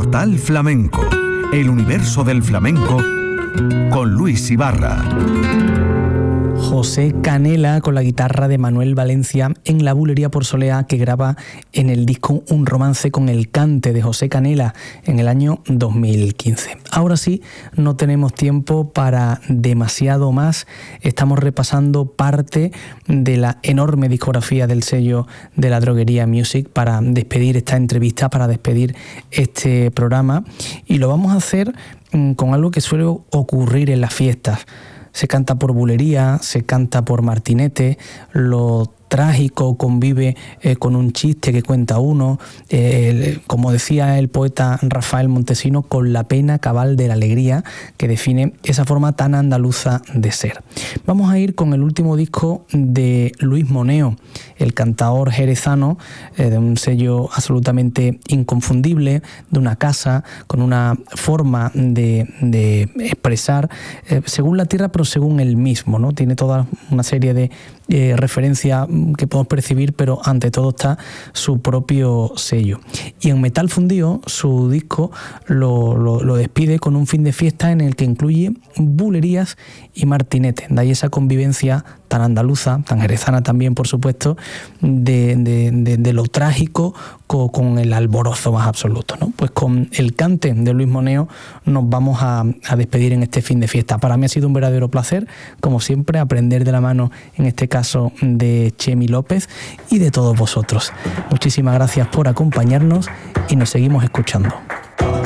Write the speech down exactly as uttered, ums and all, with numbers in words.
Portal Flamenco, el universo del flamenco, con Luis Ibarra. José Canela con la guitarra de Manuel Valencia en La Bulería por Soleá, que graba en el disco Un romance con el cante de José Canela en el año dos mil quince. Ahora sí, no tenemos tiempo para demasiado más. Estamos repasando parte de la enorme discografía del sello de La Droguería Music para despedir esta entrevista, para despedir este programa, y lo vamos a hacer con algo que suele ocurrir en las fiestas. Se canta por bulería, se canta por martinete, lo trágico convive eh, con un chiste que cuenta uno, eh, como decía el poeta Rafael Montesino, con la pena cabal de la alegría, que define esa forma tan andaluza de ser. Vamos a ir con el último disco de Luis Moneo, el cantaor jerezano, eh, de un sello absolutamente inconfundible, de una casa con una forma de, de expresar eh, según la tierra, pero según él mismo, ¿no? Tiene toda una serie de eh, referencias que podemos percibir, pero ante todo está su propio sello. Y en Metal Fundido, su disco lo, lo, lo despide con un fin de fiesta en el que incluye bulerías y martinete. De ahí esa convivencia tan andaluza, tan jerezana también, por supuesto, de, de, de, de lo trágico con, con el alborozo más absoluto, ¿no? Pues con el cante de Luis Moneo nos vamos a, a despedir en este fin de fiesta. Para mí ha sido un verdadero placer, como siempre, aprender de la mano, en este caso, de Chemi López y de todos vosotros. Muchísimas gracias por acompañarnos y nos seguimos escuchando.